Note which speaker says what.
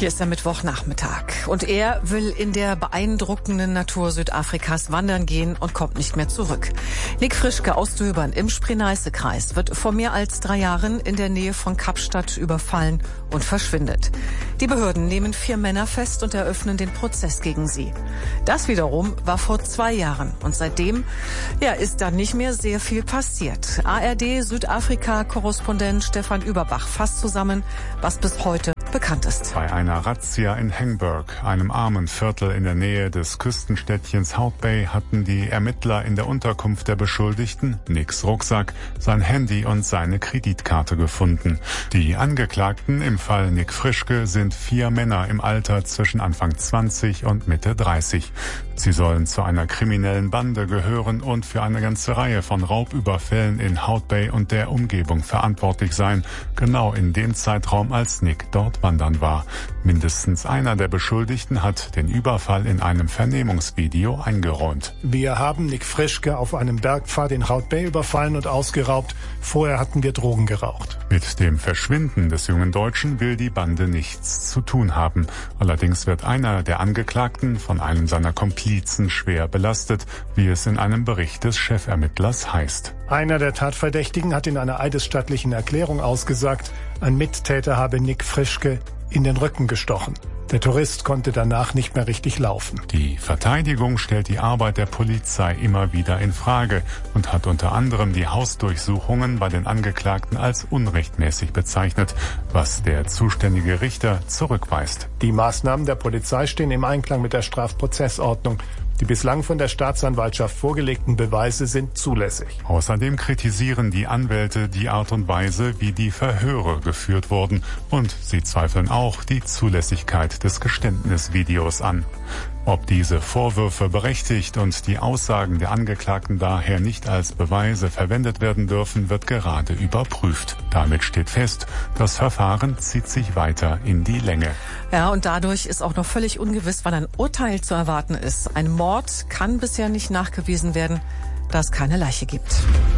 Speaker 1: Hier ist der Mittwochnachmittag und er will in der beeindruckenden Natur Südafrikas wandern gehen und kommt nicht mehr zurück. Nick Frischke aus Döbern im Spree-Neiße-Kreis wird vor mehr als 3 Jahren in der Nähe von Kapstadt überfallen und verschwindet. Die Behörden nehmen 4 Männer fest und eröffnen den Prozess gegen sie. Das wiederum war vor 2 Jahren und seitdem ist da nicht mehr sehr viel passiert. ARD-Südafrika-Korrespondent Stefan Überbach fasst zusammen, was bis heute bekannt ist.
Speaker 2: Bei einer Razzia in Hengburg, einem armen Viertel in der Nähe des Küstenstädtchens Hout Bay, hatten die Ermittler in der Unterkunft der Beschuldigten, Nicks Rucksack, sein Handy und seine Kreditkarte gefunden. Die Angeklagten im Fall Nick Frischke sind 4 Männer im Alter zwischen Anfang 20 und Mitte 30. Sie sollen zu einer kriminellen Bande gehören und für eine ganze Reihe von Raubüberfällen in Hout Bay und der Umgebung verantwortlich sein, genau in dem Zeitraum, als Nick dort wandern war. Mindestens einer der Beschuldigten hat den Überfall in einem Vernehmungsvideo eingeräumt.
Speaker 3: Wir haben Nick Frischke auf einem Bergpfad in Hout Bay überfallen und ausgeraubt. Vorher hatten wir Drogen geraucht.
Speaker 2: Mit dem Verschwinden des jungen Deutschen will die Bande nichts zu tun haben. Allerdings wird einer der Angeklagten von einem seiner Komplizen schwer belastet, wie es in einem Bericht des Chefermittlers heißt.
Speaker 3: Einer der Tatverdächtigen hat in einer eidesstattlichen Erklärung ausgesagt, ein Mittäter habe Nick Frischke in den Rücken gestochen. Der Tourist konnte danach nicht mehr richtig laufen.
Speaker 2: Die Verteidigung stellt die Arbeit der Polizei immer wieder in Frage und hat unter anderem die Hausdurchsuchungen bei den Angeklagten als unrechtmäßig bezeichnet, was der zuständige Richter zurückweist.
Speaker 3: Die Maßnahmen der Polizei stehen im Einklang mit der Strafprozessordnung. Die bislang von der Staatsanwaltschaft vorgelegten Beweise sind zulässig.
Speaker 2: Außerdem kritisieren die Anwälte die Art und Weise, wie die Verhöre geführt wurden, und sie zweifeln auch die Zulässigkeit des Geständnisvideos an. Ob diese Vorwürfe berechtigt und die Aussagen der Angeklagten daher nicht als Beweise verwendet werden dürfen, wird gerade überprüft. Damit steht fest, das Verfahren zieht sich weiter in die Länge.
Speaker 1: Ja, und dadurch ist auch noch völlig ungewiss, wann ein Urteil zu erwarten ist. Ein Mord kann bisher nicht nachgewiesen werden, da es keine Leiche gibt.